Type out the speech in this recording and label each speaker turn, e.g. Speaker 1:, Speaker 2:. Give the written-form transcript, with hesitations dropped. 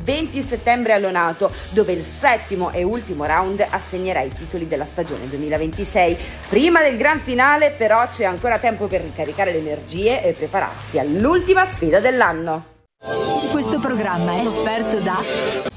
Speaker 1: 20 settembre a Lonato, dove il settimo e ultimo round assegnerà i titoli della stagione 2026. Prima del gran finale però c'è ancora tempo per ricaricare le energie e prepararsi all'ultima sfida dell'anno.
Speaker 2: Questo programma è offerto da